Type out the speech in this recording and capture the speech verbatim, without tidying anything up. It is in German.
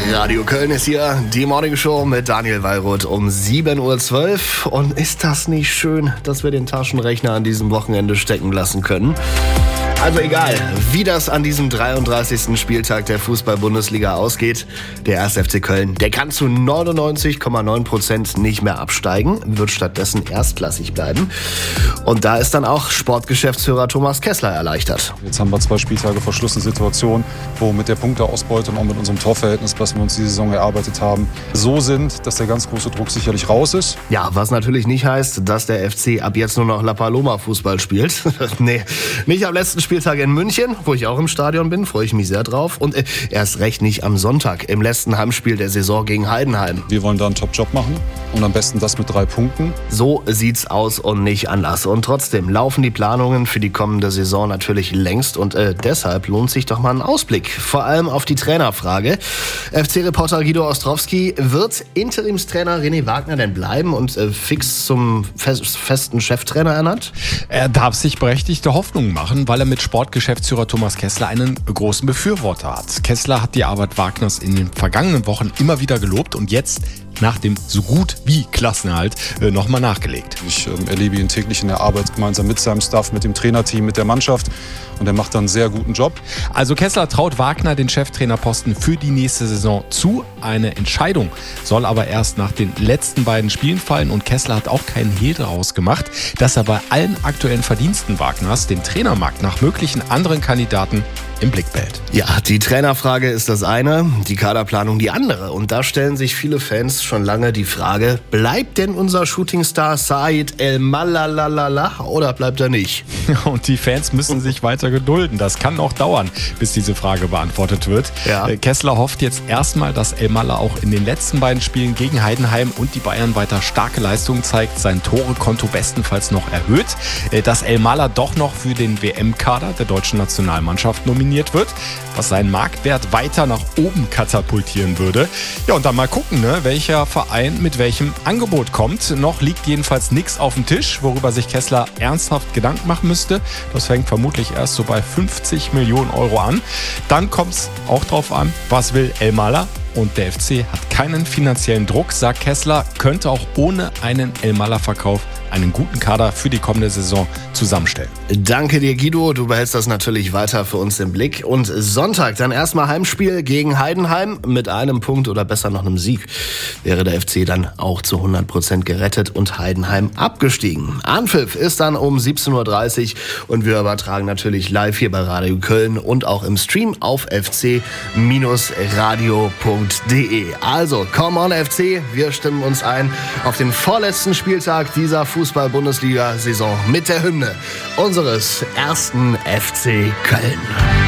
Radio Köln ist hier, die Morning Show mit Daniel Wallroth um sieben Uhr zwölf. Und ist das nicht schön, dass wir den Taschenrechner an diesem Wochenende stecken lassen können? Also egal, wie das an diesem dreiunddreißigsten Spieltag der Fußball-Bundesliga ausgeht, der erste F C Köln, der kann zu neunundneunzig Komma neun Prozent nicht mehr absteigen, wird stattdessen erstklassig bleiben. Und da ist dann auch Sportgeschäftsführer Thomas Kessler erleichtert. Jetzt haben wir zwei Spieltage vor Schluss eine Situation, wo mit der Punkteausbeute und auch mit unserem Torverhältnis, was wir uns diese Saison erarbeitet haben, so sind, dass der ganz große Druck sicherlich raus ist. Ja, was natürlich nicht heißt, dass der F C ab jetzt nur noch La Paloma Fußball spielt. Nee, nicht am letzten Spieltag in München, wo ich auch im Stadion bin, freue ich mich sehr drauf. Und äh, erst recht nicht am Sonntag, im letzten Heimspiel der Saison gegen Heidenheim. Wir wollen da einen Top-Job machen und am besten das mit drei Punkten. So sieht's aus und nicht anders. Und trotzdem laufen die Planungen für die kommende Saison natürlich längst. Und äh, deshalb lohnt sich doch mal ein Ausblick. Vor allem auf die Trainerfrage. F C-Reporter Guido Ostrowski, wird Interimstrainer René Wagner denn bleiben und äh, fix zum fest, festen Cheftrainer ernannt? Er darf sich berechtigte Hoffnungen machen, weil er mit Sportgeschäftsführer Thomas Kessler einen großen Befürworter hat. Kessler hat die Arbeit Wagners in den vergangenen Wochen immer wieder gelobt und jetzt nach dem so gut wie Klassenerhalt äh, nochmal nachgelegt. Ich ähm, erlebe ihn täglich in der Arbeit gemeinsam mit seinem Staff, mit dem Trainerteam, mit der Mannschaft und er macht dann einen sehr guten Job. Also Kessler traut Wagner den Cheftrainerposten für die nächste Saison zu. Eine Entscheidung soll aber erst nach den letzten beiden Spielen fallen und Kessler hat auch keinen Hehl daraus gemacht, dass er bei allen aktuellen Verdiensten Wagners den Trainermarkt nach möglichen anderen Kandidaten im Blick behält. Ja, die Trainerfrage ist das eine, die Kaderplanung die andere. Und da stellen sich viele Fans schon lange die Frage, bleibt denn unser Shootingstar Said El-Malalala oder bleibt er nicht? Und die Fans müssen sich weiter gedulden. Das kann noch dauern, bis diese Frage beantwortet wird. Ja. Kessler hofft jetzt erstmal, dass El-Mala auch in den letzten beiden Spielen gegen Heidenheim und die Bayern weiter starke Leistungen zeigt, sein Torekonto bestenfalls noch erhöht, dass El-Mala doch noch für den W M-Kader der deutschen Nationalmannschaft nominiert wird, was seinen Marktwert weiter nach oben katapultieren würde. Ja, und dann mal gucken, ne, welcher Verein mit welchem Angebot kommt. Noch liegt jedenfalls nichts auf dem Tisch, worüber sich Kessler ernsthaft Gedanken machen müsste. Das fängt vermutlich erst so bei fünfzig Millionen Euro an. Dann kommt es auch drauf an, was will El-Mala? Und der F C hat keinen finanziellen Druck, sagt Kessler, könnte auch ohne einen El-Mala-Verkauf einen guten Kader für die kommende Saison zusammenstellen. Danke dir, Guido. Du behältst das natürlich weiter für uns im Blick. Und Sonntag dann erstmal Heimspiel gegen Heidenheim. Mit einem Punkt oder besser noch einem Sieg wäre der F C dann auch zu hundert Prozent gerettet und Heidenheim abgestiegen. Anpfiff ist dann um siebzehn Uhr dreißig und wir übertragen natürlich live hier bei Radio Köln und auch im Stream auf f c radio punkt de. Also, come on F C, wir stimmen uns ein auf den vorletzten Spieltag dieser Fußball-Bundesliga-Saison mit der Hymne unseres ersten F C Köln.